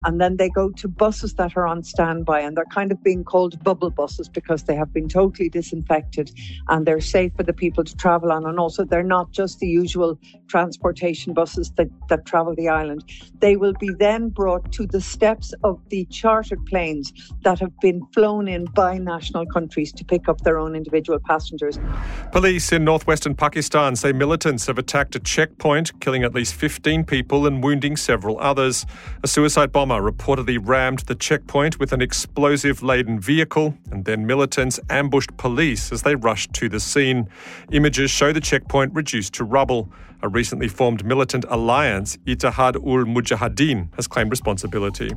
and then they go to buses that are on standby, and they're kind of being called bubble buses because they have been totally disinfected and they're safe for the people to travel on. And also they're not just the usual transportation buses that travel the island. They will be then brought to the steps of the chartered planes that have been flown in by national countries to pick up their own individual passengers. Police in northwestern Pakistan say militants have attacked a checkpoint, killing at least 15 people and wounding several others. A suicide bomber reportedly rammed the checkpoint with an explosive-laden vehicle, and then militants ambushed police as they rushed to the scene. Images show the checkpoint reduced to rubble. A recently formed militant alliance, Ittihad-ul-Mujahideen, has claimed responsibility.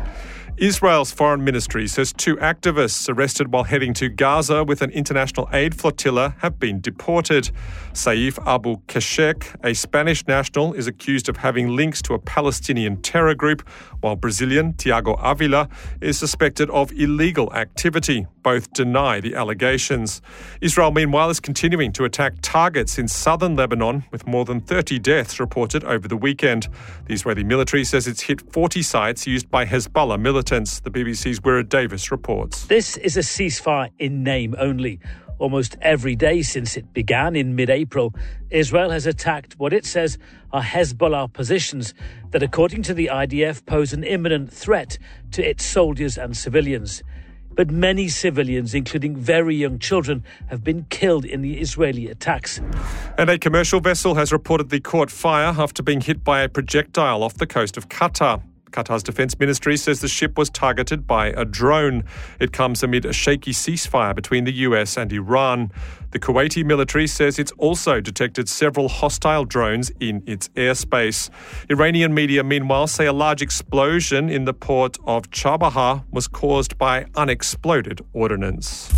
Israel's foreign ministry says 2 activists arrested while heading to Gaza with an international aid flotilla have been deported. Saif Abu Keshek, a Spanish national, is accused of having links to a Palestinian terror group, while Brazilian Tiago Avila is suspected of illegal activity. Both deny the allegations. Israel, meanwhile, is continuing to attack targets in southern Lebanon, with more than 30 deaths reported over the weekend. The Israeli military says it's hit 40 sites used by Hezbollah militants. The BBC's Wira Davis reports. This is a ceasefire in name only. Almost every day since it began in mid-April, Israel has attacked what it says are Hezbollah positions that, according to the IDF, pose an imminent threat to its soldiers and civilians. But many civilians, including very young children, have been killed in the Israeli attacks. And a commercial vessel has reportedly caught fire after being hit by a projectile off the coast of Qatar. Qatar's defence ministry says the ship was targeted by a drone. It comes amid a shaky ceasefire between the US and Iran. The Kuwaiti military says it's also detected several hostile drones in its airspace. Iranian media, meanwhile, say a large explosion in the port of Chabahar was caused by unexploded ordnance.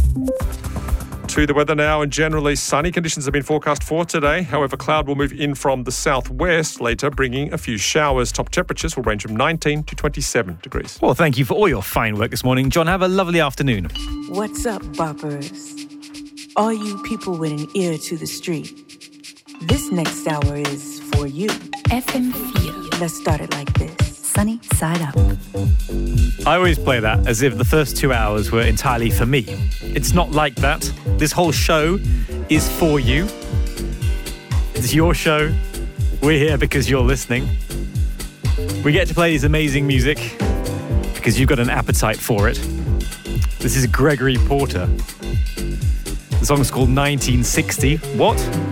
To the weather now, and generally sunny conditions have been forecast for today. However, cloud will move in from the southwest later, bringing a few showers. Top temperatures will range from 19 to 27 degrees. Well, thank you for all your fine work this morning. John, have a lovely afternoon. What's up, boppers? All you people with an ear to the street. This next hour is for you. FM4. Let's start it like this. Sunny side up. I always play that as if the first 2 hours were entirely for me. It's not like that. This whole show is for you. It's your show. We're here because you're listening. We get to play this amazing music because you've got an appetite for it. This is Gregory Porter. The song's called 1960. What?